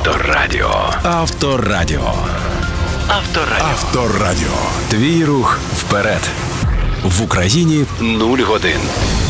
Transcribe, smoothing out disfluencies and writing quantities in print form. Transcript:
Авторадіо. Авторадіо. Авторадіо. Твій рух вперед. В Україні 0 годин.